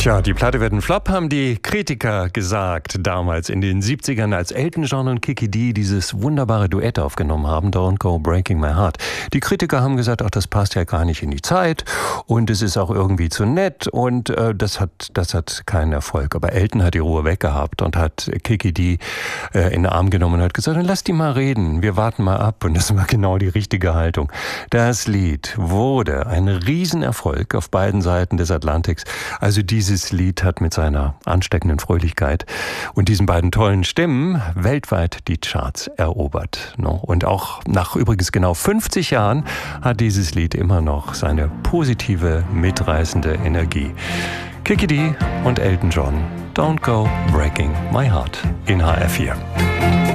Tja, die Platte wird ein Flop, haben die Kritiker gesagt, damals in den 70ern, als Elton John und Kiki Dee dieses wunderbare Duett aufgenommen haben, Don't Go Breaking My Heart. Die Kritiker haben gesagt, ach, das passt ja gar nicht in die Zeit und es ist auch irgendwie zu nett und das hat keinen Erfolg. Aber Elton hat die Ruhe weggehabt und hat Kiki Dee in den Arm genommen und hat gesagt, lass die mal reden, wir warten mal ab. Und das war genau die richtige Haltung. Das Lied wurde ein Riesenerfolg auf beiden Seiten des Atlantiks. Also dieses Lied hat mit seiner ansteckenden Fröhlichkeit und diesen beiden tollen Stimmen weltweit die Charts erobert. Und auch nach übrigens genau 50 Jahren hat dieses Lied immer noch seine positive, mitreißende Energie. Kiki Dee und Elton John, Don't Go Breaking My Heart in HR4.